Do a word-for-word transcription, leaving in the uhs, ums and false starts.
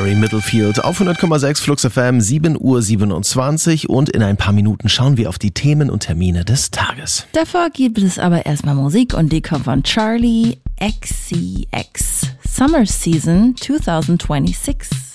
Gary Middlefield auf hundert Komma sechs Flux F M, sieben Uhr siebenundzwanzig und in ein paar Minuten schauen wir auf die Themen und Termine des Tages. Davor gibt es aber erstmal Musik und die kommt von Charlie X C X. Summer Season zwanzig sechsundzwanzig.